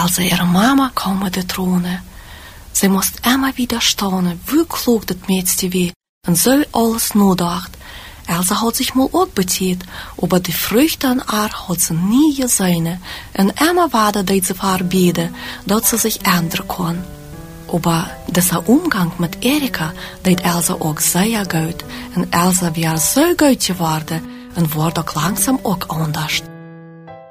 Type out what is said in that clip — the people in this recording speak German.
Elsa ihre Mama kaum mit der Throne. Sie moest immer wieder staunen, wie klug das Mädchen war und so alles nachdacht. Elsa hat sich mal auch betätigt, aber die Früchte an Aar hat sie nie gesehen. Und immer wieder deed sie verbeten, dass sie sich ändern kann. Aber dieser Umgang mit Erika deed Elsa auch sehr gut. Und Elsa war so gut geworden und wurde auch langsam auch anders.